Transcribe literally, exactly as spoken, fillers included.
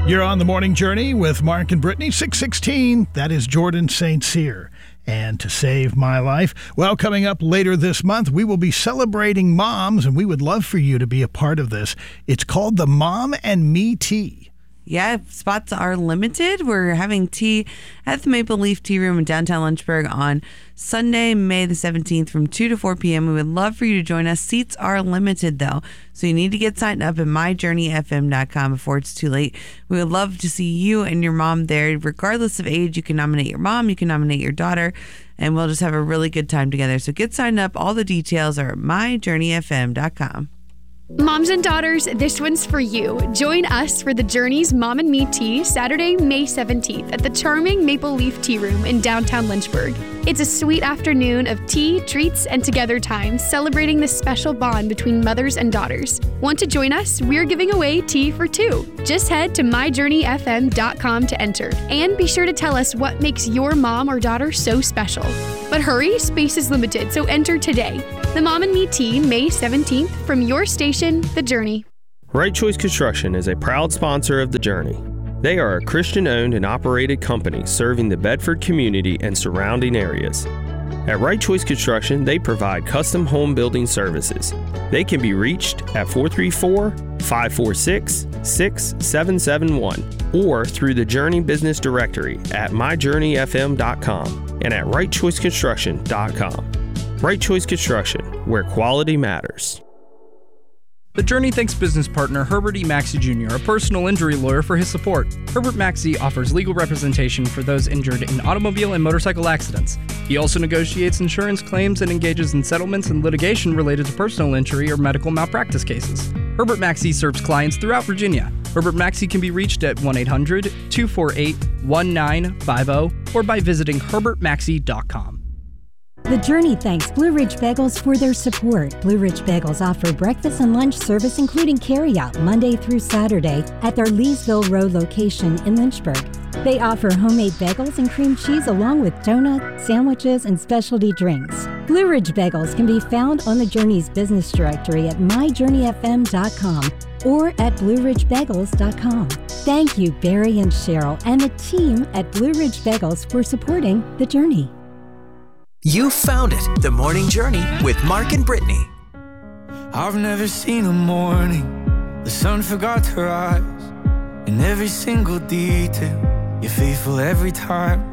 You're on the morning journey with Mark and Brittany, six sixteen. That is Jordan Saint Cyr. And To Save My Life. Well, coming up later this month, we will be celebrating moms, and we would love for you to be a part of this. It's called the Mom and Me Tea. Yeah, spots are limited. We're having tea at the Maple Leaf Tea Room in downtown Lynchburg on Sunday, May the seventeenth from two to four p.m. We would love for you to join us. Seats are limited, though, so you need to get signed up at my journey f m dot com before it's too late. We would love to see you and your mom there. Regardless of age, you can nominate your mom, you can nominate your daughter, and we'll just have a really good time together. So get signed up. All the details are at my journey f m dot com. Moms and daughters, this one's for you. Join us for the Journey's Mom and Me Tea Saturday, May seventeenth at the charming Maple Leaf Tea Room in downtown Lynchburg. It's a sweet afternoon of tea, treats, and together time, celebrating the special bond between mothers and daughters. Want to join us? We're giving away tea for two. Just head to my journey f m dot com to enter. And be sure to tell us what makes your mom or daughter so special. But hurry, space is limited, so enter today. The Mom and Me Tea, May seventeenth, from your station, The Journey. Right Choice Construction is a proud sponsor of The Journey. They are a Christian-owned and operated company serving the Bedford community and surrounding areas. At Right Choice Construction, they provide custom home building services. They can be reached at four three four, five four six, six seven seven one or through the Journey Business Directory at my journey f m dot com and at right choice construction dot com. Right Choice Construction, where quality matters. The Journey thanks business partner Herbert E. Maxey Junior, a personal injury lawyer, for his support. Herbert Maxey offers legal representation for those injured in automobile and motorcycle accidents. He also negotiates insurance claims and engages in settlements and litigation related to personal injury or medical malpractice cases. Herbert Maxey serves clients throughout Virginia. Herbert Maxey can be reached at one eight hundred, two four eight, one nine five zero or by visiting herbert maxey dot com. The Journey thanks Blue Ridge Bagels for their support. Blue Ridge Bagels offer breakfast and lunch service, including carryout, Monday through Saturday at their Leesville Road location in Lynchburg. They offer homemade bagels and cream cheese along with donuts, sandwiches, and specialty drinks. Blue Ridge Bagels can be found on the Journey's business directory at my journey f m dot com or at blue ridge bagels dot com. Thank you, Barry and Cheryl, and the team at Blue Ridge Bagels for supporting The Journey. You found it, The Morning Journey with Mark and Brittany. I've never seen a morning the sun forgot to rise. In every single detail, you're faithful every time.